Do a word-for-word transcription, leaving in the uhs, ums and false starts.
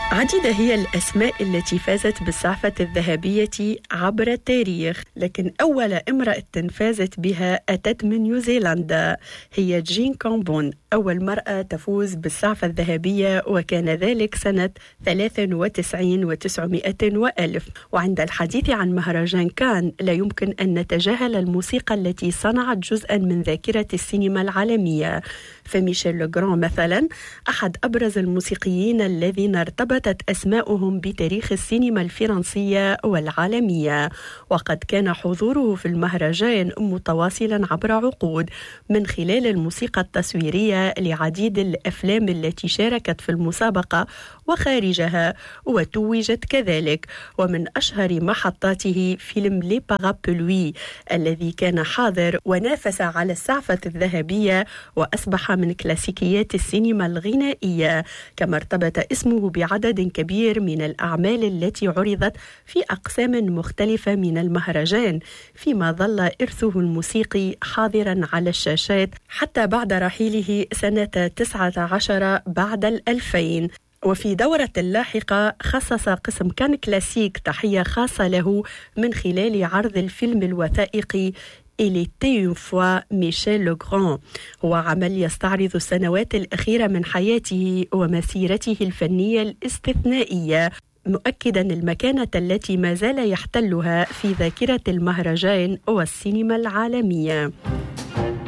عديدة هي الأسماء التي فازت بالسعفة الذهبية عبر التاريخ، لكن أول امرأة فازت بها أتت من نيوزيلندا، هي جين كامبون، أول مرأة تفوز بالسعفة الذهبية، وكان ذلك سنة ثلاثة وتسعين وتسعمائة وألف. وعند الحديث عن مهرجان كان لا يمكن أن نتجاهل الموسيقى التي صنعت جزءا من ذاكرة السينما العالمية. فميشيل لوغران مثلا أحد أبرز الموسيقيين الذين ارتبطت أسماؤهم بتاريخ السينما الفرنسية والعالمية، وقد كان حضوره في المهرجان متواصلا عبر عقود من خلال الموسيقى التصويرية لعديد الأفلام التي شاركت في المسابقة وخارجها وتوجت كذلك. ومن أشهر محطاته فيلم لي بارابلوي الذي كان حاضر ونافس على السعفة الذهبية وأصبح من كلاسيكيات السينما الغنائية، كما ارتبط اسمه بعدد كبير من الأعمال التي عرضت في أقسام مختلفة من المهرجان، فيما ظل إرثه الموسيقي حاضرا على الشاشات حتى بعد رحيله سنة تسعة عشر بعد الألفين. وفي دورة لاحقة خصص قسم كان كلاسيك تحية خاصة له من خلال عرض الفيلم الوثائقي Il était une fois ميشيل لوغران، هو عمل يستعرض السنوات الأخيرة من حياته ومسيرته الفنية الاستثنائية، مؤكدا المكانة التي ما زال يحتلها في ذاكرة المهرجان والسينما العالمية.